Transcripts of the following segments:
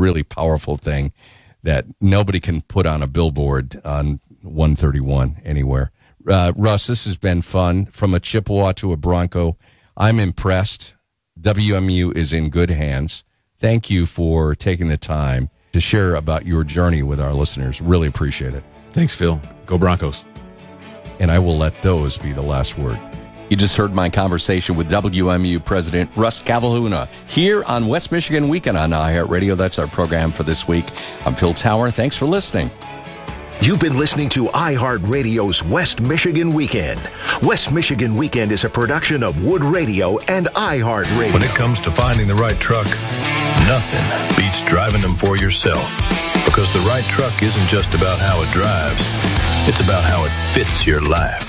really powerful thing that nobody can put on a billboard on 131 anywhere. Russ, this has been fun. From a Chippewa to a Bronco, I'm impressed. WMU is in good hands. Thank you for taking the time to share about your journey with our listeners. Really appreciate it. Thanks, Phil. Go Broncos. And I will let those be the last word. You just heard my conversation with WMU President Russ Cavalhuna here on West Michigan Weekend on iHeartRadio. That's our program for this week. I'm Phil Tower. Thanks for listening. You've been listening to iHeartRadio's West Michigan Weekend. West Michigan Weekend is a production of Wood Radio and iHeartRadio. When it comes to finding the right truck, nothing beats driving them for yourself. Because the right truck isn't just about how it drives, it's about how it fits your life.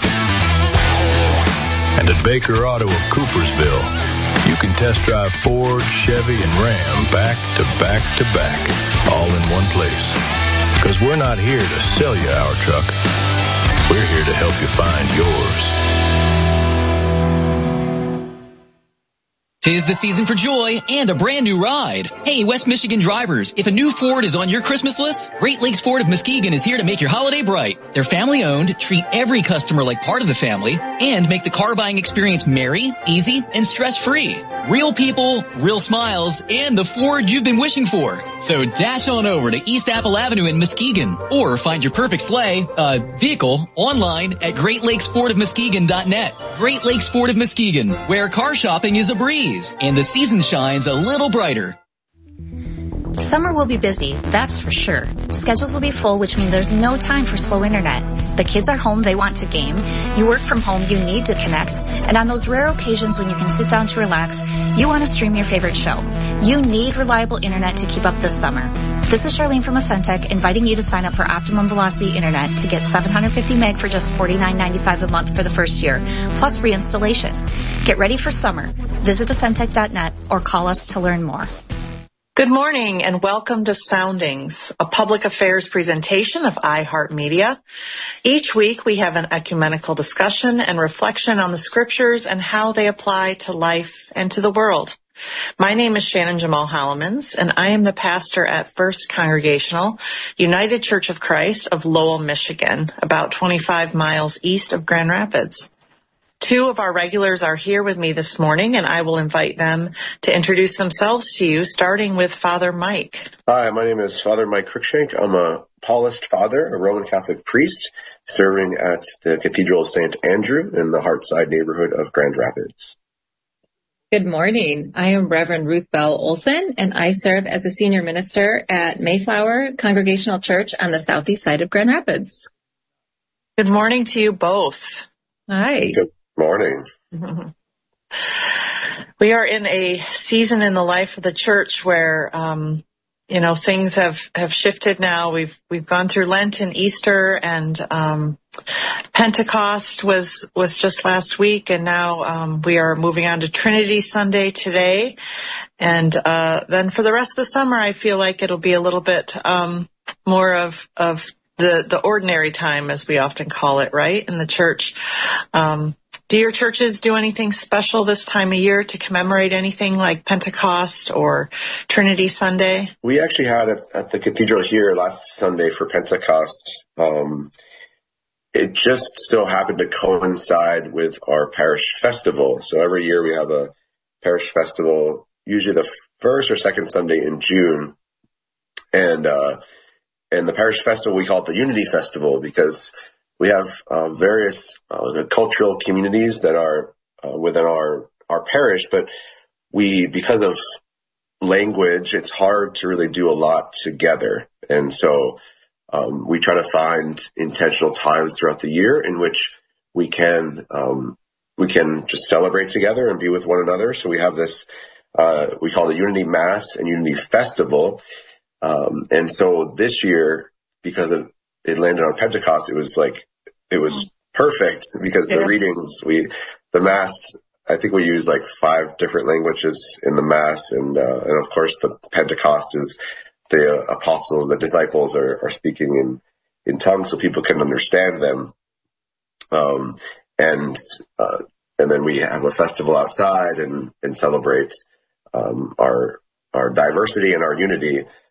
And at Baker Auto of Coopersville, you can test drive Ford, Chevy, and Ram back to back to back, all in one place. Because we're not here to sell you our truck. We're here to help you find yours. 'Tis the season for joy and a brand new ride. Hey, West Michigan drivers, if a new Ford is on your Christmas list, Great Lakes Ford of Muskegon is here to make your holiday bright. They're family owned, treat every customer like part of the family, and make the car buying experience merry, easy, and stress-free. Real people, real smiles, and the Ford you've been wishing for. So dash on over to East Apple Avenue in Muskegon, or find your perfect vehicle online at GreatLakesFordOfMuskegon.net. Great Lakes Ford of Muskegon, where car shopping is a breeze. And the season shines a little brighter. Summer will be busy, that's for sure. Schedules will be full, which means there's no time for slow internet. The kids are home, they want to game. You work from home, you need to connect. And on those rare occasions when you can sit down to relax, you want to stream your favorite show. You need reliable internet to keep up this summer. This is Charlene from Ascentec inviting you to sign up for Optimum Velocity Internet to get 750 meg for just $49.95 a month for the first year, plus free installation. Get ready for summer. Visit Ascentec.net or call us to learn more. Good morning and welcome to Soundings, a public affairs presentation of iHeartMedia. Each week we have an ecumenical discussion and reflection on the scriptures and how they apply to life and to the world. My name is Shannon Jamal Hollemans, and I am the pastor at First Congregational United Church of Christ of Lowell, Michigan, about 25 miles east of Grand Rapids. Two of our regulars are here with me this morning, and I will invite them to introduce themselves to you, starting with Father Mike. Hi, my name is Father Mike Cruikshank. I'm a Paulist father, a Roman Catholic priest, serving at the Cathedral of St. Andrew in the Hartside neighborhood of Grand Rapids. Good morning. I am Reverend Ruth Bell Olson, and I serve as a senior minister at Mayflower Congregational Church on the southeast side of Grand Rapids. Good morning to you both. Hi. Good morning. We are in a season in the life of the church where, things have shifted now. We've gone through Lent and Easter, and Pentecost was just last week, and now we are moving on to Trinity Sunday today. And then for the rest of the summer, I feel like it'll be a little bit more of the ordinary time, as we often call it, right, in the church. Do your churches do anything special this time of year to commemorate anything like Pentecost or Trinity Sunday? We actually had it at the cathedral here last Sunday for Pentecost. It just so happened to coincide with our parish festival. So every year we have a parish festival, usually the first or second Sunday in June. And the parish festival, we call it the Unity Festival because we have various cultural communities that are within our parish, but because of language, it's hard to really do a lot together. And so we try to find intentional times throughout the year in which we can just celebrate together and be with one another. So we have this, we call it Unity Mass and Unity Festival. And so this year, because it landed on Pentecost, it was perfect because the readings, the Mass, I think we use like 5 different languages in the Mass. And of course the Pentecost is the apostles, the disciples are speaking in tongues so people can understand them. And then we have a festival outside and celebrate, our diversity and our unity.